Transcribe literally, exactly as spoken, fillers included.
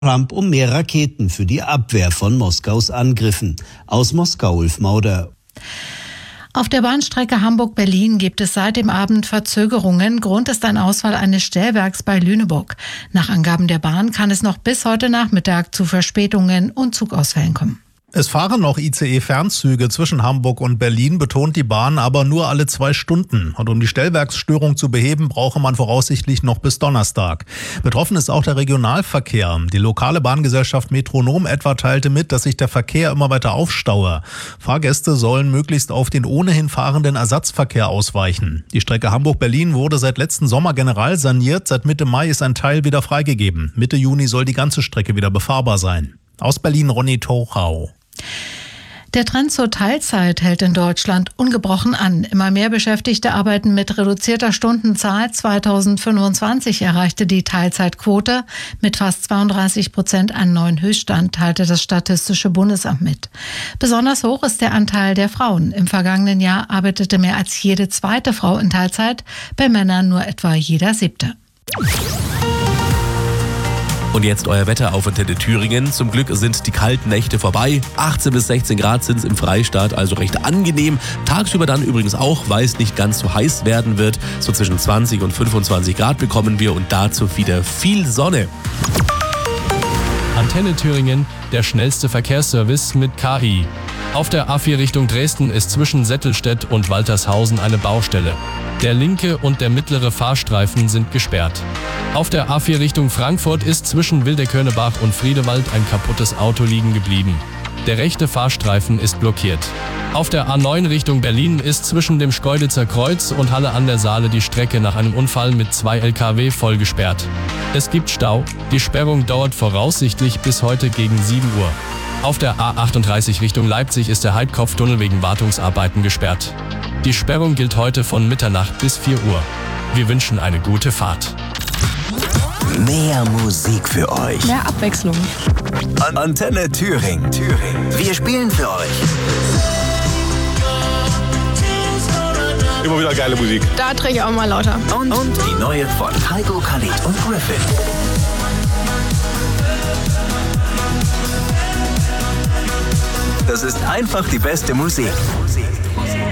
Trump um mehr Raketen für die Abwehr von Moskaus Angriffen. Aus Moskau, Ulf Mauder. Auf der Bahnstrecke Hamburg-Berlin gibt es seit dem Abend Verzögerungen. Grund ist ein Ausfall eines Stellwerks bei Lüneburg. Nach Angaben der Bahn kann es noch bis heute Nachmittag zu Verspätungen und Zugausfällen kommen. Es fahren noch I C E-Fernzüge zwischen Hamburg und Berlin, betont die Bahn, aber nur alle zwei Stunden. Und um die Stellwerksstörung zu beheben, brauche man voraussichtlich noch bis Donnerstag. Betroffen ist auch der Regionalverkehr. Die lokale Bahngesellschaft Metronom etwa teilte mit, dass sich der Verkehr immer weiter aufstaue. Fahrgäste sollen möglichst auf den ohnehin fahrenden Ersatzverkehr ausweichen. Die Strecke Hamburg-Berlin wurde seit letzten Sommer generalsaniert. Seit Mitte Mai ist ein Teil wieder freigegeben. Mitte Juni soll die ganze Strecke wieder befahrbar sein. Aus Berlin Ronny Tochau. Der Trend zur Teilzeit hält in Deutschland ungebrochen an. Immer mehr Beschäftigte arbeiten mit reduzierter Stundenzahl. zweitausendfünfundzwanzig erreichte die Teilzeitquote mit fast zweiunddreißig Prozent einen neuen Höchststand, teilte das Statistische Bundesamt mit. Besonders hoch ist der Anteil der Frauen. Im vergangenen Jahr arbeitete mehr als jede zweite Frau in Teilzeit, bei Männern nur etwa jeder siebte. Und jetzt euer Wetter auf Antenne Thüringen. Zum Glück sind die kalten Nächte vorbei. achtzehn bis sechzehn Grad sind es im Freistaat, also recht angenehm. Tagsüber dann übrigens auch, weil es nicht ganz so heiß werden wird. So zwischen zwanzig und fünfundzwanzig Grad bekommen wir und dazu wieder viel Sonne. Antenne Thüringen, der schnellste Verkehrsservice mit K I. Auf der A vier Richtung Dresden ist zwischen Settelstedt und Waltershausen eine Baustelle. Der linke und der mittlere Fahrstreifen sind gesperrt. Auf der A vier Richtung Frankfurt ist zwischen Wildekönnebach und Friedewald ein kaputtes Auto liegen geblieben. Der rechte Fahrstreifen ist blockiert. Auf der A neun Richtung Berlin ist zwischen dem Schkeuditzer Kreuz und Halle an der Saale die Strecke nach einem Unfall mit zwei L K W voll gesperrt. Es gibt Stau. Die Sperrung dauert voraussichtlich bis heute gegen sieben Uhr. Auf der A achtunddreißig Richtung Leipzig ist der Heidkopftunnel wegen Wartungsarbeiten gesperrt. Die Sperrung gilt heute von Mitternacht bis vier Uhr. Wir wünschen eine gute Fahrt. Mehr Musik für euch. Mehr Abwechslung. An Antenne Thüringen. Thüringen. Wir spielen für euch. Immer wieder geile Musik. Da drehe ich auch mal lauter. Und, und die neue von Heiko, Khalid und Griffin. Das ist einfach die beste Musik. Musik.